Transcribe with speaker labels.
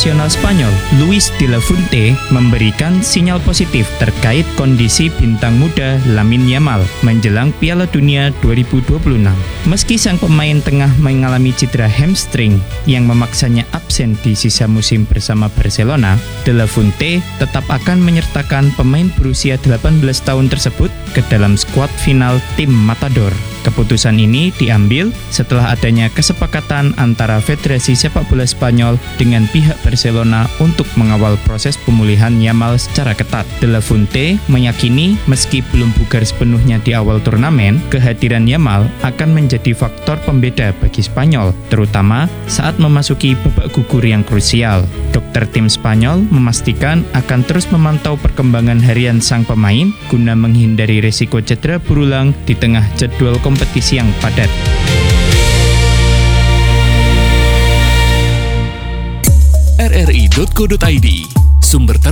Speaker 1: nasional Spanyol, Luis de la Fuente, memberikan sinyal positif terkait kondisi bintang muda Lamine Yamal menjelang Piala Dunia 2026. Meski sang pemain tengah mengalami cedera hamstring yang memaksanya absen di sisa musim bersama Barcelona, de la Fuente tetap akan menyertakan pemain berusia 18 tahun tersebut ke dalam skuad final tim Matador. Keputusan ini diambil setelah adanya kesepakatan antara Federasi Sepak Bola Spanyol dengan pihak Barcelona untuk mengawal proses pemulihan Yamal secara ketat. De la Fuente meyakini meski belum bugar sepenuhnya di awal turnamen, kehadiran Yamal akan menjadi faktor pembeda bagi Spanyol, terutama saat memasuki babak gugur yang krusial. Dokter tim Spanyol memastikan akan terus memantau perkembangan harian sang pemain guna menghindari risiko cedera berulang di tengah jadwal kompetisi yang padat.
Speaker 2: rri.co.id, sumber